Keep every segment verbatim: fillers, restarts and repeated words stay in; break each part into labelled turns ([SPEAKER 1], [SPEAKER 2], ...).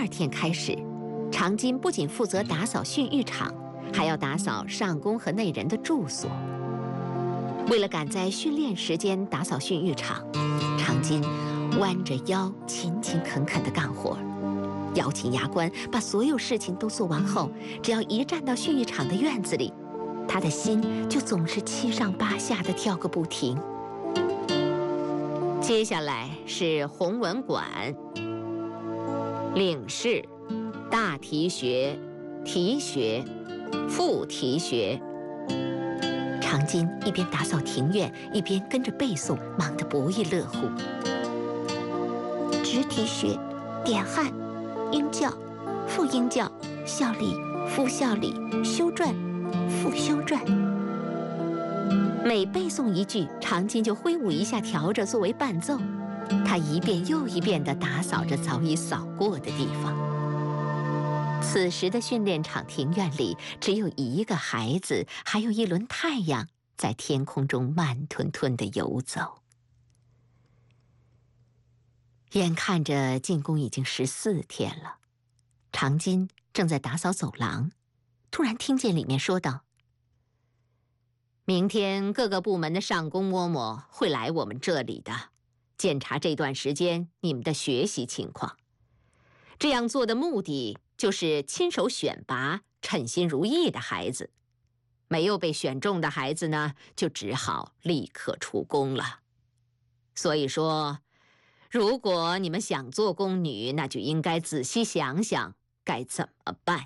[SPEAKER 1] 二天开始，长金不仅负责打扫训育场，还要打扫上宫和内人的住所。为了赶在训练时间打扫训育场，长金弯着腰勤勤恳恳地干活，咬紧牙关把所有事情都做完后，只要一站到训育场的院子里，他的心就总是七上八下地跳个不停。接下来是弘文馆、领事、大题学、题学、副题学。长金一边打扫庭院，一边跟着背诵，忙得不亦乐乎。直题学、典汉、应教、副应教、效力、副效力、修传、副修传。每背诵一句，长金就挥舞一下笤帚作为伴奏，他一遍又一遍地打扫着早已扫过的地方。此时的训练场庭院里只有一个孩子，还有一轮太阳在天空中慢吞吞地游走。眼看着进宫已经十四天了，长金正在打扫走廊，突然听见里面说道：“明天各个部门的上宫嬷嬷会来我们这里的，检查这段时间你们的学习情况。这样做的目的就是亲手选拔称心如意的孩子，没有被选中的孩子呢，就只好立刻出宫了。所以说，如果你们想做宫女，那就应该仔细想想该怎么办。”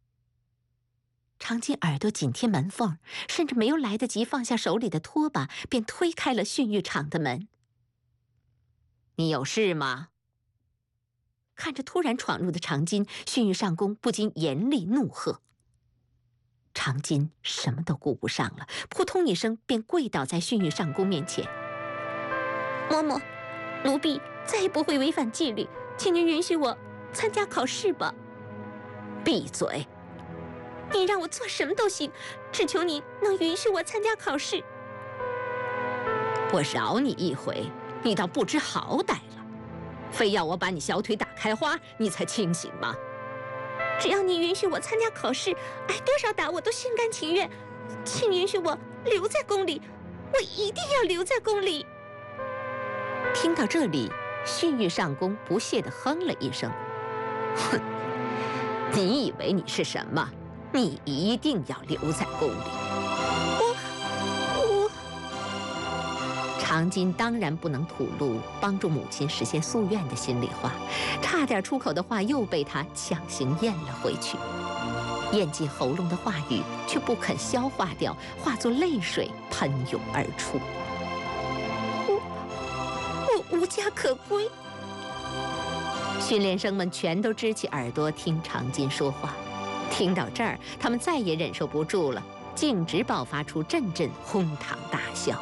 [SPEAKER 1] 长金耳朵紧贴门缝，甚至没有来得及放下手里的拖把，便推开了训育场的门。“你有事吗？”看着突然闯入的长金，训育上宫不禁严厉怒喝。长金什么都顾不上了，扑通一声便跪倒在训育上宫面前：“嬷嬷，奴婢再也不会违反纪律，请您允许我参加考试吧。”“闭嘴！您让我做什么都行，只求您能允许我参加考试。”“我饶你一回，你倒不知好歹了，非要我把你小腿打开花，你才清醒吗？”“只要你允许我参加考试，挨多少打我都心甘情愿，请允许我留在宫里，我一定要留在宫里。”听到这里，训育上宫不屑地哼了一声：“哼，你以为你是什么？你一定要留在宫里。”“我我……”长金当然不能吐露帮助母亲实现夙愿的心里话，差点出口的话又被他强行咽了回去。咽进喉咙的话语却不肯消化掉，化作泪水喷涌而出。“我我无家可归。”训练生们全都支起耳朵听长金说话。听到这儿，他们再也忍受不住了，径直爆发出阵阵哄堂大笑。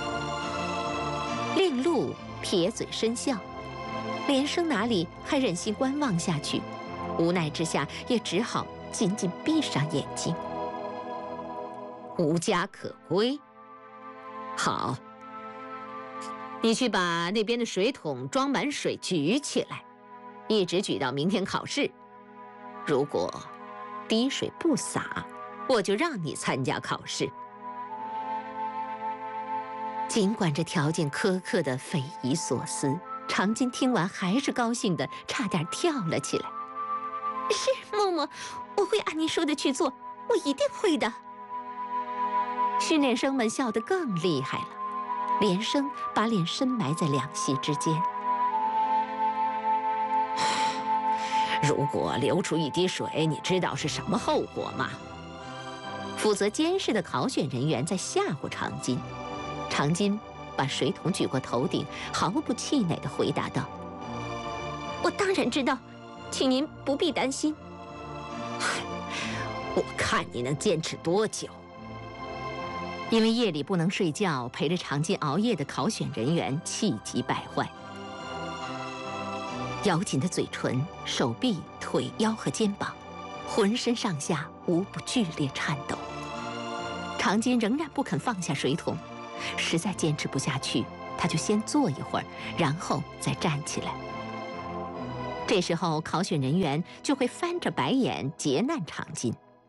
[SPEAKER 1] 令禄撇嘴深笑，连生哪里还忍心观望下去？无奈之下，也只好紧紧闭上眼睛。无家可归，好，你去把那边的水桶装满水举起来，一直举到明天考试。如果滴水不洒，我就让你参加考试。尽管这条件苛刻的匪夷所思，长金听完还是高兴的差点跳了起来。“是，嬷嬷，我会按您说的去做，我一定会的。”训练生们笑得更厉害了，连声把脸深埋在两膝之间。“如果流出一滴水，你知道是什么后果吗？”负责监视的考选人员在吓唬长金。长金把水桶举过头顶，毫不气馁地回答道：“我当然知道，请您不必担心。”“我看你能坚持多久？”因为夜里不能睡觉，陪着长金熬夜的考选人员气急败坏，咬紧的嘴唇、手臂、腿、腰和肩膀，浑身上下无不剧烈颤抖。长金仍然不肯放下水桶，实在坚持不下去，他就先坐一会儿，然后再站起来。 这时候，考选人员就会翻着白眼劫难长今。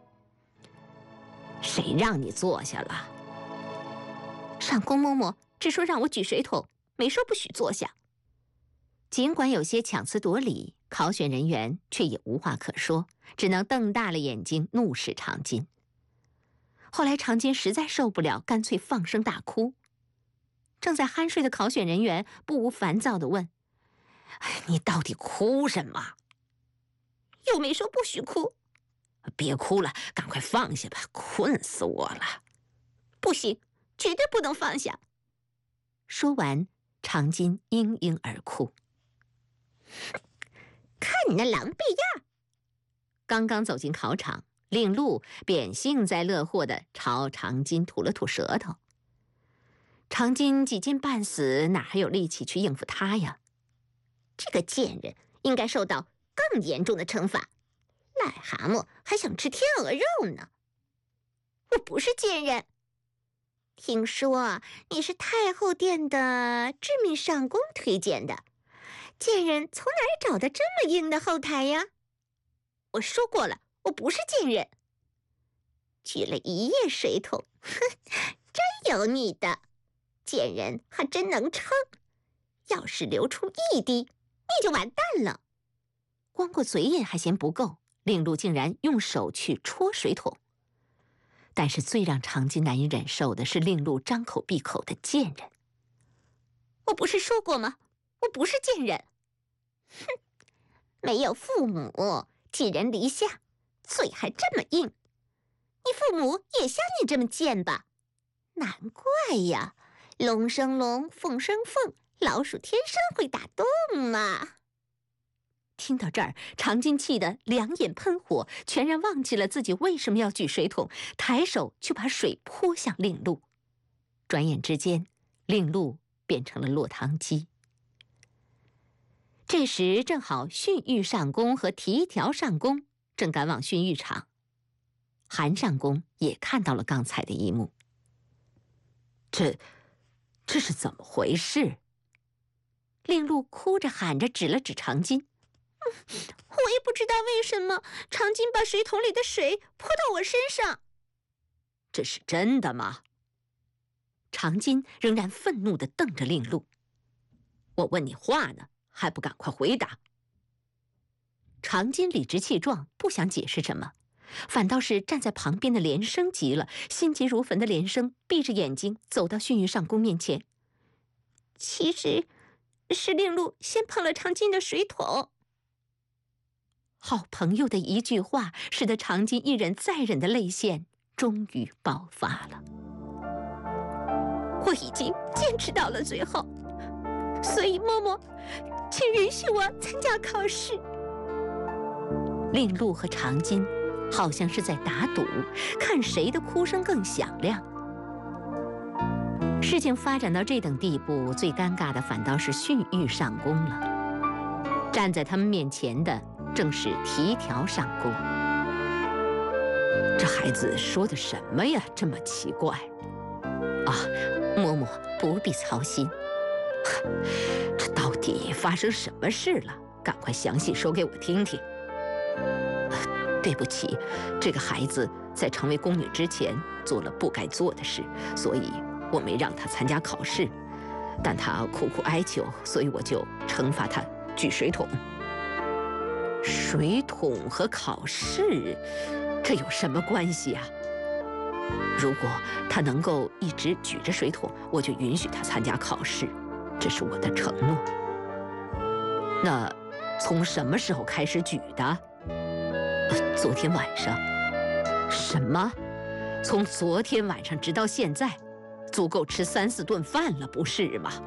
[SPEAKER 1] 谁让你坐下了？上宫嬷嬷只说让我举水桶，没说不许坐下。尽管有些强词夺理，考选人员却也无话可说，只能瞪大了眼睛怒视长今。后来长今实在受不了，干脆放声大哭。正在酣睡的考选人员不无烦躁地问：“你到底哭什么？又没说不许哭。”“别哭了，赶快放下吧，困死我了。”“不行，绝对不能放下。”说完，长今嘤嘤而哭。看你那狼狈样！刚刚走进考场，令鹿便幸灾乐祸地朝长今吐了吐舌头。长今几近半死，哪还有力气去应付他呀？这个贱人应该受到更严重的惩罚。癞蛤蟆还想吃天鹅肉呢！我不是贱人。听说你是太后殿的致命上宫推荐的，贱人从哪儿找的这么硬的后台呀？我说过了，我不是贱人。举了一夜水桶，哼，真有你的！贱人还真能撑，要是流出一滴，你就完蛋了。光过嘴瘾还嫌不够，令鹿竟然用手去戳水桶。但是最让长今难以忍受的是令鹿张口闭口的贱人。我不是说过吗？我不是贱人。哼，没有父母，寄人篱下，嘴还这么硬。你父母也像你这么贱吧？难怪呀，龙生龙，凤生凤，老鼠天生会打洞嘛。听到这儿，长今气得两眼喷火，全然忘记了自己为什么要举水桶，抬手就把水泼向令鹿。转眼之间，令鹿变成了落汤鸡。这时正好训谕上宫和提条上宫正赶往训谕场，韩上宫也看到了刚才的一幕。这，这是怎么回事？令鹿哭着喊着指了指长今。我也不知道为什么长今把水桶里的水泼到我身上。这是真的吗？长今仍然愤怒地瞪着令鹿。我问你话呢，还不赶快回答？长今理直气壮，不想解释什么，反倒是站在旁边的连生急了，心急如焚的连生闭着眼睛走到训谕上宫面前。其实是令鹿先碰了长今的水桶。好朋友的一句话，使得长今一忍再忍的泪腺终于爆发了。我已经坚持到了最后，所以嬷嬷，请允许我参加考试。令鹿和长今好像是在打赌，看谁的哭声更响亮。事情发展到这等地步，最尴尬的反倒是训谕上宫了。站在他们面前的正是提条上宫。这孩子说的什么呀？这么奇怪。啊，嬷嬷不必操心。这到底发生什么事了？赶快详细说给我听听。对不起，这个孩子在成为宫女之前做了不该做的事，所以我没让他参加考试。但他苦苦哀求，所以我就惩罚他举水桶。水桶和考试，这有什么关系啊？如果他能够一直举着水桶，我就允许他参加考试，这是我的承诺。那从什么时候开始举的？昨天晚上。什么？从昨天晚上直到现在，足够吃三四顿饭了，不是吗？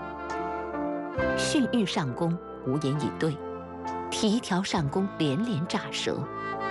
[SPEAKER 1] 训谕上宫无言以对，提条上宫连连乍舌。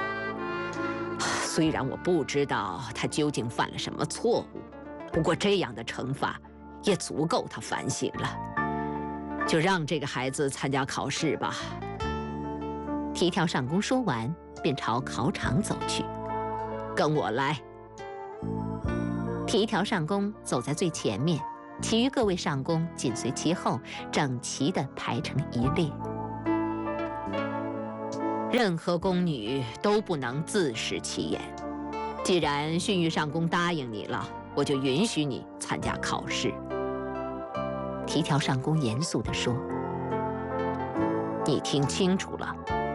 [SPEAKER 1] 虽然我不知道他究竟犯了什么错误，不过这样的惩罚也足够他反省了。就让这个孩子参加考试吧。提条上宫说完，便朝考场走去。跟我来。提条上宫走在最前面，其余各位上宫紧随其后，整齐地排成一列。 任何宫女都不能自食其言。既然训谕上宫答应你了，我就允许你参加考试。提条上宫严肃地说：“你听清楚了，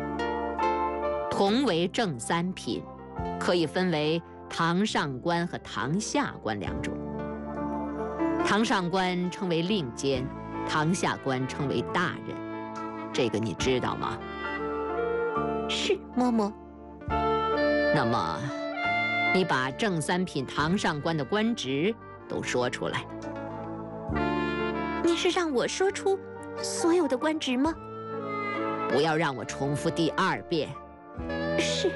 [SPEAKER 1] 同为正三品，可以分为堂上官和堂下官两种。堂上官称为令监，堂下官称为大人，这个你知道吗？”“
[SPEAKER 2] 是，嬷嬷。”“
[SPEAKER 1] 那么，你把正三品堂上官的官职都说出来。”“
[SPEAKER 2] 你是让我说出所有的官职吗？”“
[SPEAKER 1] 不要让我重复第二遍。”“
[SPEAKER 2] 是。”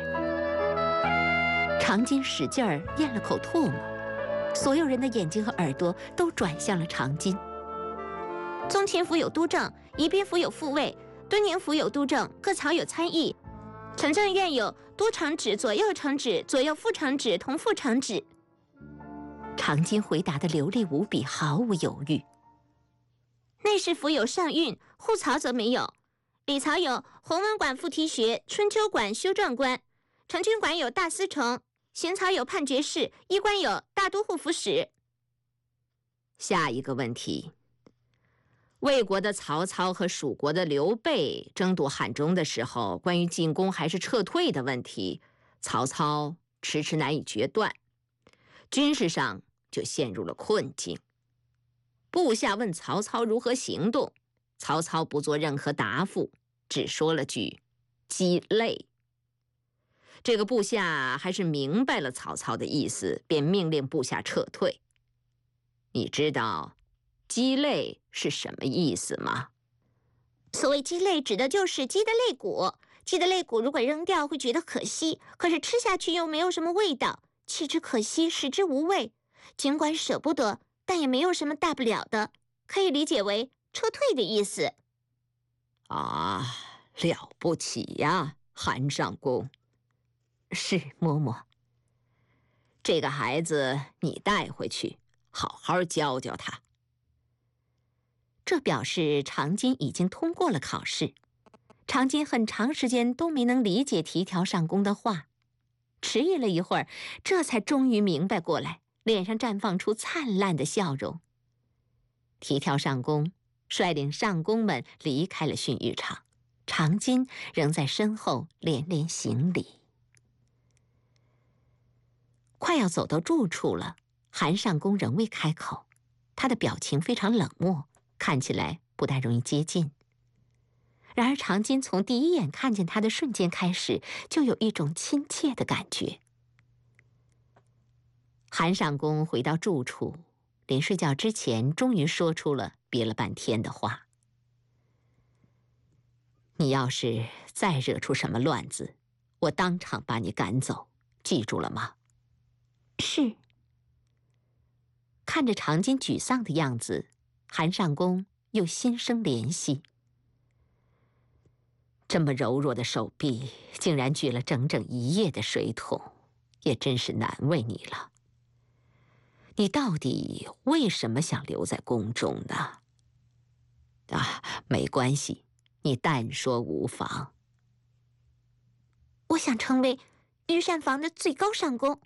[SPEAKER 1] 长今使劲儿咽了口唾沫，所有人的眼睛和耳朵都转向了长今。
[SPEAKER 2] “宗前府有督正，宜宾府有副尉，敦宁府有督正，各曹有参议。陈正院有都承旨、左右承旨、左右副承旨、同副承旨。”
[SPEAKER 1] 长今回答得流利无比，毫无犹豫。
[SPEAKER 2] “内侍府有上运，户曹则没有。里曹有弘文馆副提学、春秋馆修正官，成均馆有大司成，刑曹有判决事，医官有大都护府使。”
[SPEAKER 1] 下一个问题：魏国的曹操和蜀国的刘备争夺汉中的时候，关于进攻还是撤退的问题，曹操迟迟难以决断，军事上就陷入了困境。部下问曹操如何行动，曹操不做任何答复，只说了句“鸡肋”。这个部下还是明白了曹操的意思，便命令部下撤退。你知道“鸡肋”是什么意思吗？
[SPEAKER 2] 所谓鸡肋，指的就是鸡的肋骨。鸡的肋骨如果扔掉会觉得可惜，可是吃下去又没有什么味道，弃之可惜，食之无味。尽管舍不得，但也没有什么大不了的，可以理解为撤退的意思。
[SPEAKER 1] 啊，了不起呀，韩上公。是，嬷嬷。这个孩子你带回去，好好教教他。这表示长今已经通过了考试。长今很长时间都没能理解提条上宫的话，迟疑了一会儿，这才终于明白过来，脸上绽放出灿烂的笑容。提条上宫率领上宫们离开了训谕场，长今仍在身后连连行礼。快要走到住处了，韩上宫仍未开口，他的表情非常冷漠，看起来不大容易接近。然而长今从第一眼看见他的瞬间开始，就有一种亲切的感觉。韩上宫回到住处，临睡觉之前终于说出了憋了半天的话：“你要是再惹出什么乱子，我当场把你赶走，记住了吗？”“
[SPEAKER 2] 是。”
[SPEAKER 1] 看着长今沮丧的样子，韩上宫又心生怜惜。这么柔弱的手臂，竟然举了整整一夜的水桶，也真是难为你了。你到底为什么想留在宫中呢？啊，没关系，你但说无妨。
[SPEAKER 2] 我想成为御膳房的最高上宫。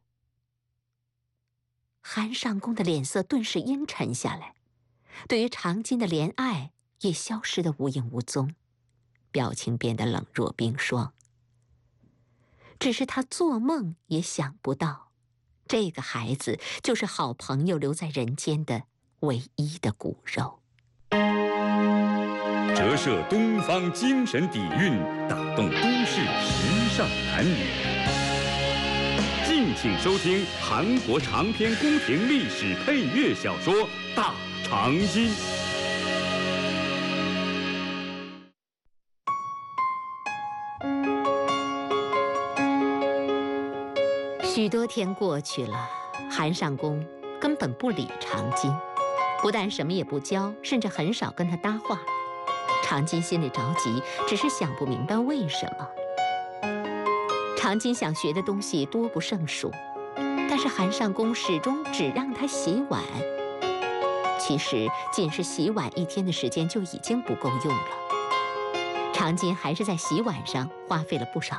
[SPEAKER 1] 韩上宫的脸色顿时阴沉下来，对于长今的怜爱也消失得无影无踪，表情变得冷若冰霜。只是他做梦也想不到，这个孩子就是好朋友留在人间的唯一的骨肉。
[SPEAKER 3] 折射东方精神底蕴，打动都市时尚男女。敬请收听韩国长篇宫廷历史配乐小说《大长今》。
[SPEAKER 1] 许多天过去了，韩上宫根本不理长今，不但什么也不教，甚至很少跟他搭话。长今心里着急，只是想不明白为什么。长今想学的东西多不胜数，但是韩上宫始终只让他洗碗。其实仅是洗碗一天的时间就已经不够用了。 长金还是在洗碗上花费了不少